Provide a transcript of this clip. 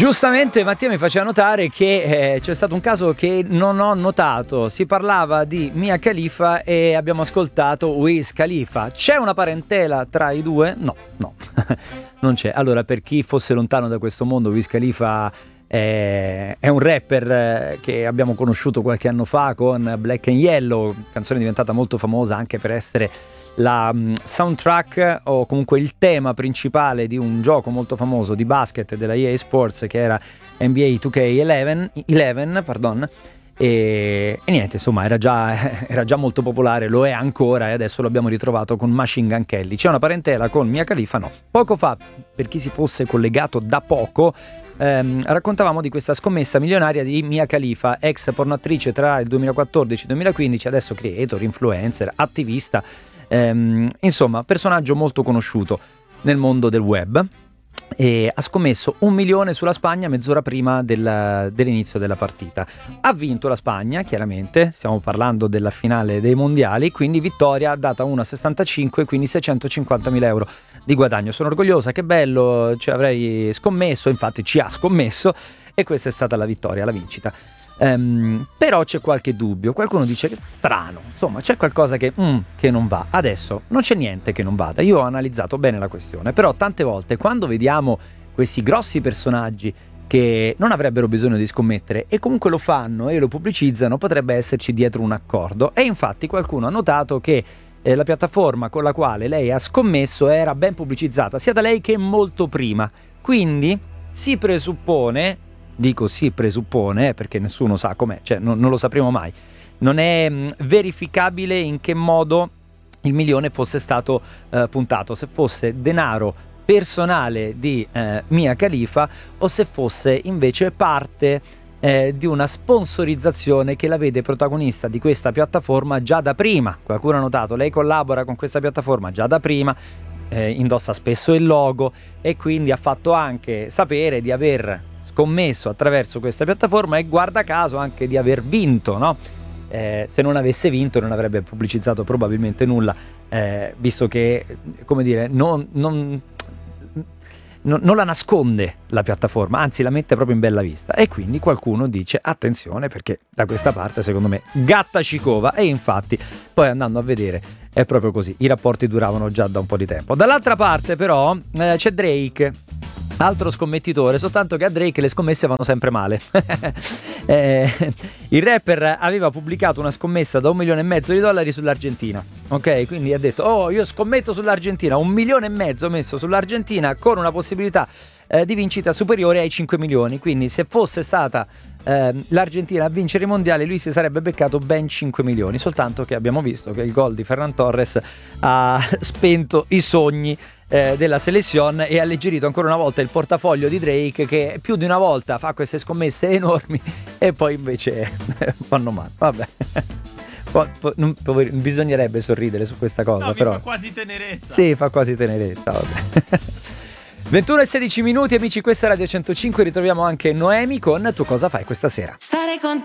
Giustamente Mattia mi faceva notare che c'è stato un caso che non ho notato. Si parlava di Mia Khalifa e abbiamo ascoltato Wiz Khalifa. C'è una parentela tra i due? No, non c'è. Allora, per chi fosse lontano da questo mondo, Wiz Khalifa è un rapper che abbiamo conosciuto qualche anno fa con Black and Yellow, canzone diventata molto famosa anche per essere la soundtrack o comunque il tema principale di un gioco molto famoso di basket della EA Sports che era NBA 2K11, pardon. E niente, insomma, era già molto popolare, lo è ancora e adesso lo abbiamo ritrovato con Machine Gun Kelly. C'è una parentela con Mia Khalifa? No. Poco fa, per chi si fosse collegato da poco, raccontavamo di questa scommessa milionaria di Mia Khalifa, ex pornoattrice tra il 2014 e il 2015, adesso creator, influencer, attivista, insomma, personaggio molto conosciuto nel mondo del web. E ha scommesso 1 milione sulla Spagna mezz'ora prima dell'inizio della partita. Ha vinto la Spagna, chiaramente, stiamo parlando della finale dei mondiali, quindi vittoria data 1,65, quindi 650.000 euro di guadagno. Sono orgogliosa, che bello, ci avrei scommesso, infatti ci ha scommesso e questa è stata la vittoria, la vincita. Però c'è qualche dubbio, qualcuno dice che è strano, insomma c'è qualcosa che non va. Adesso non c'è niente che non vada, io ho analizzato bene la questione, però tante volte quando vediamo questi grossi personaggi che non avrebbero bisogno di scommettere e comunque lo fanno e lo pubblicizzano, potrebbe esserci dietro un accordo. E infatti qualcuno ha notato che la piattaforma con la quale lei ha scommesso era ben pubblicizzata sia da lei che molto prima, quindi si presuppone, dico si presuppone perché nessuno sa com'è, cioè non lo sapremo mai, non è verificabile in che modo il milione fosse stato puntato, se fosse denaro personale di Mia Khalifa o se fosse invece parte di una sponsorizzazione che la vede protagonista di questa piattaforma già da prima. Qualcuno ha notato, lei collabora con questa piattaforma già da prima, indossa spesso il logo e quindi ha fatto anche sapere di aver scommesso attraverso questa piattaforma e guarda caso anche di aver vinto, no? Se non avesse vinto non avrebbe pubblicizzato probabilmente nulla, visto che, come dire, non la nasconde la piattaforma, anzi la mette proprio in bella vista. E quindi qualcuno dice attenzione, perché da questa parte secondo me gatta ci cova, e infatti poi andando a vedere è proprio così, i rapporti duravano già da un po' di tempo. Dall'altra parte però c'è Drake, altro scommettitore, soltanto che a Drake le scommesse vanno sempre male. Il rapper aveva pubblicato una scommessa da $1,5 milioni sull'Argentina, ok? Quindi ha detto, io scommetto sull'Argentina, $1,5 milioni messo sull'Argentina con una possibilità di vincita superiore ai 5 milioni. Quindi se fosse stata l'Argentina a vincere i mondiali, lui si sarebbe beccato ben 5 milioni. Soltanto che abbiamo visto che il gol di Ferran Torres ha spento i sogni della selezione e ha alleggerito ancora una volta il portafoglio di Drake, che più di una volta fa queste scommesse enormi e poi invece fanno male. Vabbè, bisognerebbe sorridere su questa cosa, no, però fa quasi tenerezza. Sì, fa quasi tenerezza, vabbè. 21:16 minuti, amici, questa è Radio 105. Ritroviamo anche Noemi con Tu cosa fai questa sera? Stare con